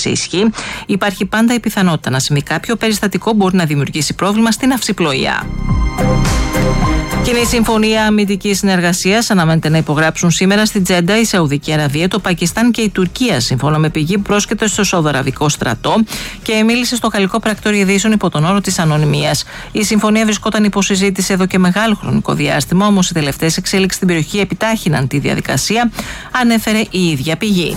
σε ισχύ, υπάρχει πάντα η πιθανότητα να συμβεί κάποιο περιστατικό που μπορεί να δημιουργήσει πρόβλημα στην ναυσιπλοεία. Κοινή συμφωνία αμυντικής συνεργασίας αναμένεται να υπογράψουν σήμερα στην Τζέντα η Σαουδική Αραβία, το Πακιστάν και η Τουρκία, σύμφωνα με πηγή που πρόσκειται στο Σαουδαραβικό στρατό και μίλησε στο Γαλλικό Πρακτορείο Ειδήσεων υπό τον όρο της ανωνυμίας. Η συμφωνία βρισκόταν υπό συζήτηση εδώ και μεγάλο χρονικό διάστημα, όμως οι τελευταίες εξέλιξεις στην περιοχή επιτάχυναν τη διαδικασία, ανέφερε η ίδια πηγή.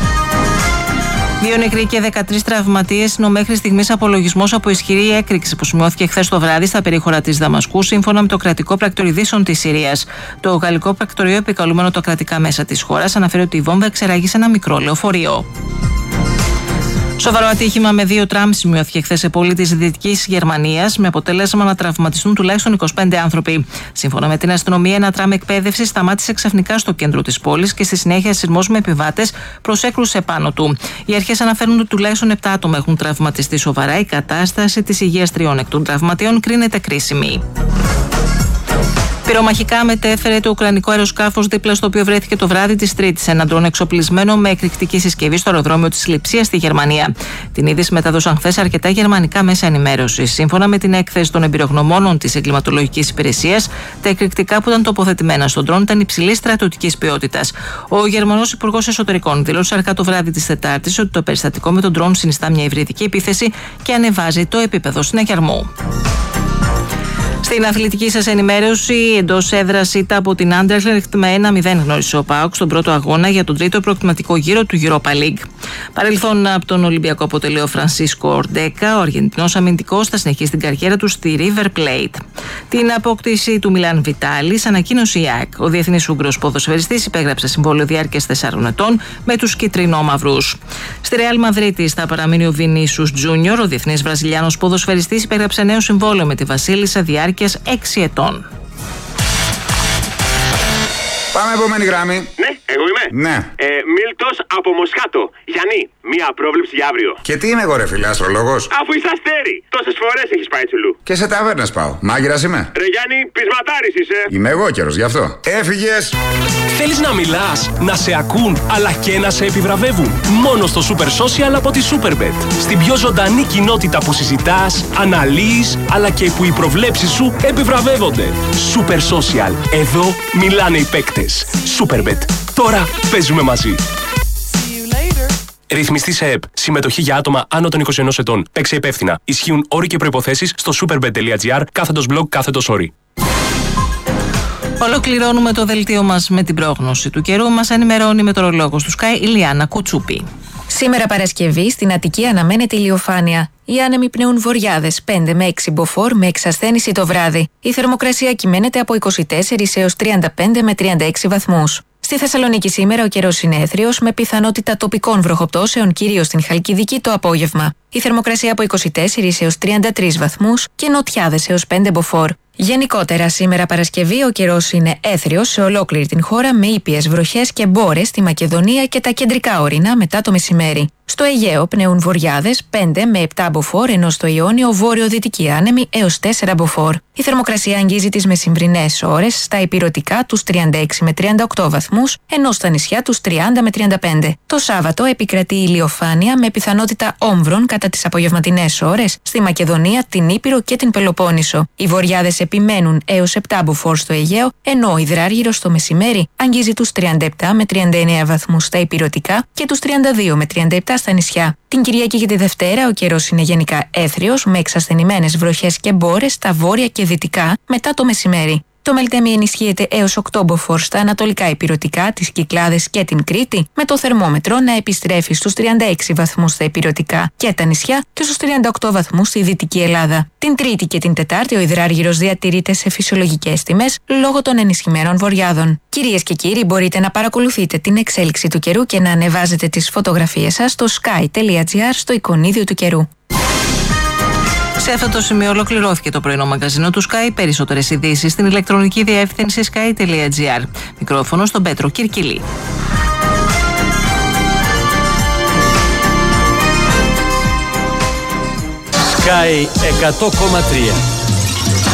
2 νεκροί και 13 τραυματίες είναι ο μέχρι στιγμής απολογισμός από ισχυρή έκρηξη που σημειώθηκε χθες το βράδυ στα περίχωρα της Δαμασκού, σύμφωνα με το κρατικό πρακτορείο ειδήσεων της Συρίας. Το γαλλικό πρακτορείο, επικαλούμενο τα κρατικά μέσα της χώρας, αναφέρει ότι η βόμβα εξεράγησε ένα μικρό λεωφορείο. Σοβαρό ατύχημα με 2 τραμ σημειώθηκε χθες σε πόλη της Δυτικής Γερμανίας, με αποτέλεσμα να τραυματιστούν τουλάχιστον 25 άνθρωποι. Σύμφωνα με την αστυνομία, ένα τραμ εκπαίδευσης σταμάτησε ξαφνικά στο κέντρο της πόλης και στη συνέχεια σειρμός με επιβάτες προσέκρουσε πάνω του. Οι αρχές αναφέρουν ότι τουλάχιστον 7 άτομα έχουν τραυματιστεί σοβαρά. Η κατάσταση της υγείας 3 εκ των τραυματιών κρίνεται κρίσιμη. Πυρομαχικά μετέφερε το ουκρανικό αεροσκάφος δίπλα στο οποίο βρέθηκε το βράδυ της Τρίτης ένα ντρόν εξοπλισμένο με εκρηκτική συσκευή στο αεροδρόμιο της Λειψίας στη Γερμανία. Την είδηση μεταδώσαν χθες αρκετά γερμανικά μέσα ενημέρωσης. Σύμφωνα με την έκθεση των εμπειρογνωμόνων της εγκληματολογικής υπηρεσίας, τα εκρηκτικά που ήταν τοποθετημένα στον ντρόν ήταν υψηλής στρατιωτικής ποιότητας. Ο Γερμανός Υπουργός Εσωτερικών δήλωσε αργά το βράδυ της Τετάρτης ότι το περιστατικό με τον ντρόν συνιστά μια υβριδική επίθεση και ανεβάζει το επίπεδο συναγερμού. Στην αθλητική σας ενημέρωση, εντός έδρας ήττα από την Άντερλεχτ με 1-0 γνώρισε ο ΠΑΟΚ στον πρώτο αγώνα για τον τρίτο προκριματικό γύρο του Europa League. Παρελθόν από τον Ολυμπιακό αποτελεί ο Φρανσίσκο Ορντέκα, ο Αργεντινός αμυντικός θα συνεχίσει την καριέρα του στη River Plate. Την απόκτηση του Μιλάν Βιτάλης ανακοίνωσε η ΑΕΚ. Ο διεθνής Ούγγρος ποδοσφαιριστής υπέγραψε συμβόλαιο διάρκειας 4 ετών με τους κιτρινόμαυρους. Στη Ρεάλ Μαδρίτης θα παραμείνει ο Βινίσιους Τζούνιορ. Ο διεθνής Βραζιλιάνος ποδοσφαιριστής υπέγραψε νέο συμβόλαιο με τη Βασίλισσα διάρκειας 6 ετών. Πάμε επόμενη γραμμή. Ναι, εγώ είμαι. Ναι. Μίλτος από Μοσχάτο. Γιάννη, μία πρόβλεψη για αύριο. Και τι είμαι εγώ, ρε φίλε, αστρολόγος? Αφού είσαι αστέρι, τόσες φορές έχεις πάει τσουλού. Και σε ταβέρνες πάω. Μάγειρας είμαι. Ρε Γιάννη, πεισματάρης είσαι. Είμαι εγώ καιρος, γι' αυτό. Έφυγες. Θέλεις να μιλάς, να σε ακούν, αλλά και να σε επιβραβεύουν? Μόνο στο Super Social από τη Superbet. Στην πιο ζωντανή κοινότητα που συζητάς, αναλύεις, αλλά και που οι προβλέψεις σου επιβραβεύονται. Super Social. Εδώ μιλάνε οι παίκτες. Superbet. Τώρα παίζουμε μαζί. Ρυθμιστή σε ΕΠ. Συμμετοχή για άτομα άνω των 21 ετών. Παίξε υπεύθυνα. Ισχύουν όροι και προϋποθέσεις στο superbet.gr/blog/όροι. Ολοκληρώνουμε το δελτίο μας με την πρόγνωση του καιρού. Μας ενημερώνει η μετεωρολόγος του Sky, Ηλιάνα Κουτσούπη. Σήμερα Παρασκευή στην Αττική αναμένεται ηλιοφάνεια. Οι άνεμοι πνέουν βορειάδες 5 με 6 μποφόρ με εξασθένηση το βράδυ. Η θερμοκρασία κυμαίνεται από 24 έως 35 με 36 βαθμούς. Στη Θεσσαλονίκη σήμερα ο καιρός είναι έθριος με πιθανότητα τοπικών βροχοπτώσεων κυρίως στην Χαλκιδική το απόγευμα. Η θερμοκρασία από 24 έως 33 βαθμούς και νοτιάδες έως 5 μποφόρ. Γενικότερα σήμερα Παρασκευή ο καιρός είναι έθριος σε ολόκληρη την χώρα με ήπιες βροχές και μπόρες στη Μακεδονία και τα κεντρικά ορεινά μετά το μεσημέρι. Στο Αιγαίο πνέουν βορειάδες 5 με 7 μποφόρ, ενώ στο Ιόνιο βόρειο-δυτική άνεμη έως 4 μποφόρ. Η θερμοκρασία αγγίζει τις μεσημβρινές ώρες στα ηπειρωτικά τους 36 με 38 βαθμούς, ενώ στα νησιά τους 30 με 35. Το Σάββατο επικρατεί ηλιοφάνεια με πιθανότητα όμβρων κατά τις απογευματινές ώρες στη Μακεδονία, την Ήπειρο και την Πελοπόννησο. Οι βορειάδες επιμένουν έως 7 μποφόρ στο Αιγαίο, ενώ ο υδράργυρος το μεσημέρι αγγίζει τους 37 με 39 βαθμούς στα ηπειρωτικά και τους 32 με 37 στα νησιά. Την Κυριακή και τη Δευτέρα ο καιρός είναι γενικά έθριος με εξασθενημένες βροχές και μπόρες στα βόρεια και δυτικά μετά το μεσημέρι. Το Μελτέμι ενισχύεται έως 8 μποφόρ στα ανατολικά ηπειρωτικά, τις Κυκλάδες και την Κρήτη, με το θερμόμετρο να επιστρέφει στους 36 βαθμούς στα ηπειρωτικά και τα νησιά και στους 38 βαθμούς στη Δυτική Ελλάδα. Την Τρίτη και την Τετάρτη ο υδράργυρος διατηρείται σε φυσιολογικές τιμές λόγω των ενισχυμένων βορειάδων. Κυρίες και κύριοι, μπορείτε να παρακολουθείτε την εξέλιξη του καιρού και να ανεβάζετε τις φωτογραφίες σας στο sky.gr στο εικονίδιο του καιρού. Σε αυτό το σημείο ολοκληρώθηκε το πρωινό μαγκαζίνο του Sky. Περισσότερες ειδήσεις στην ηλεκτρονική διεύθυνση sky.gr. Μικρόφωνο στον Πέτρο Κυρκυλή. Sky 100,3